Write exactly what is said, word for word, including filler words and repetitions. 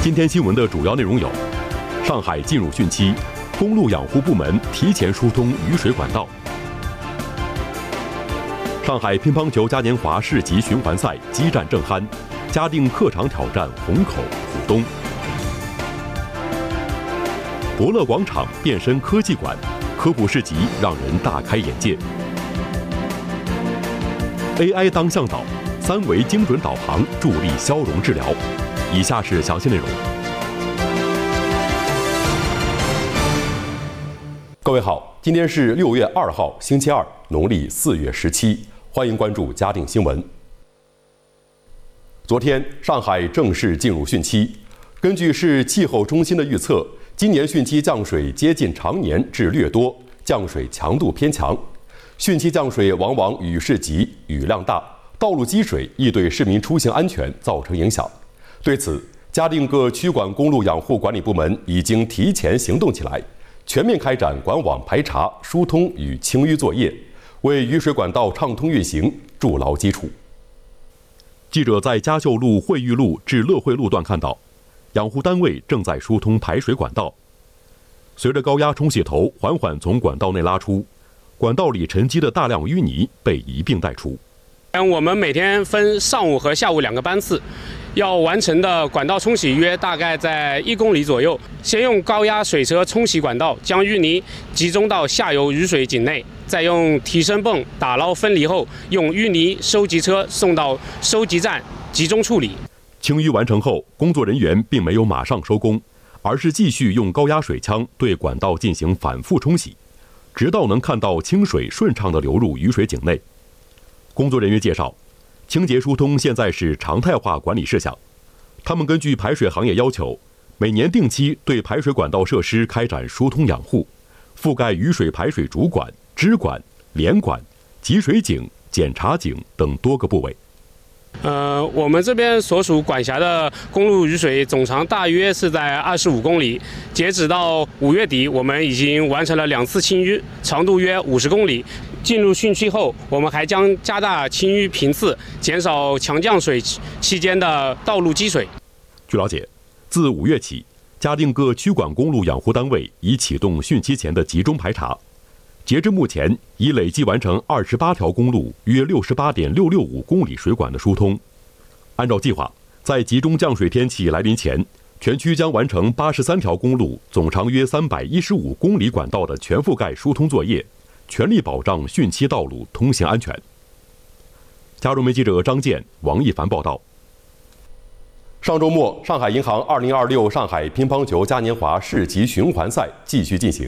今天新闻的主要内容有：上海进入汛期，公路养护部门提前疏通雨水管道；上海乒乓球嘉年华市级循环赛激战正酣，嘉定客场挑战虹口、浦东；博乐广场变身科技馆，科普市集让人大开眼界。A I 当向导，三维精准导航助力消融治疗。以下是详细内容。各位好，今天是六月二号，星期二，农历四月十七，欢迎关注嘉定新闻。昨天，上海正式进入汛期。根据市气候中心的预测，今年汛期降水接近常年至略多，降水强度偏强。汛期降水往往雨势急、雨量大，道路积水易对市民出行安全造成影响。对此，嘉定各区管公路养护管理部门已经提前行动起来，全面开展管网排查、疏通与清淤作业，为雨水管道畅通运行筑牢基础。记者在嘉秀路惠裕路至乐惠路段看到，养护单位正在疏通排水管道。随着高压冲洗头缓缓从管道内拉出，管道里沉积的大量淤泥被一并带出。 我们每天分上午和下午两个班次，要完成的管道冲洗约大概在一公里左右。先用高压水车冲洗管道，将淤泥集中到下游雨水井内，再用提升泵打捞分离后，用淤泥收集车送到收集站集中处理。 清淤完成后，工作人员并没有马上收工，而是继续用高压水枪对管道进行反复冲洗，直到能看到清水顺畅地流入雨水井内。工作人员介绍，清洁疏通现在是常态化管理事项。他们根据排水行业要求，每年定期对排水管道设施开展疏通养护，覆盖雨水排水主管、支管、连管、集水井、检查井等多个部位。 呃，我们这边所属管辖的公路雨水总长大约是在二十五公里。截止到五月底，我们已经完成了两次清淤，长度约五十公里。进入汛期后，我们还将加大清淤频次，减少强降水期间的道路积水。 据了解，自五月起，嘉定各区管公路养护单位已启动汛期前的集中排查。截至目前，已累计完成二十八条公路约六十八点六六五公里水管的疏通。按照计划，在集中降水天气来临前，全区将完成八十三条公路总长约三百一十五公里管道的全覆盖疏通作业，全力保障汛期道路通行安全。嘉融媒记者张健、王一凡报道。上周末，上海银行二零二六上海乒乓球嘉年华市级循环赛继续进行。